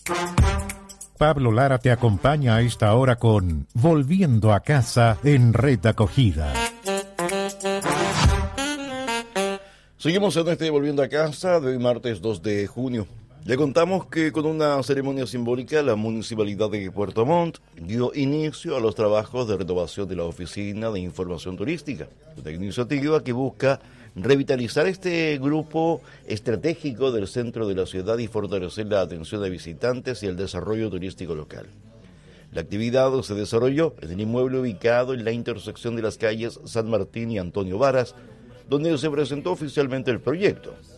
Pablo Lara te acompaña a esta hora con Volviendo a Casa en Red Acogida. Seguimos en este Volviendo a Casa de hoy martes 2 de junio. Le contamos que con una ceremonia simbólica la Municipalidad de Puerto Montt dio inicio a los trabajos de renovación de la Oficina de Información Turística, una iniciativa que busca revitalizar este grupo estratégico del centro de la ciudad y fortalecer la atención de visitantes y el desarrollo turístico local. La actividad se desarrolló en el inmueble ubicado en la intersección de las calles San Martín y Antonio Varas, donde se presentó oficialmente el proyecto.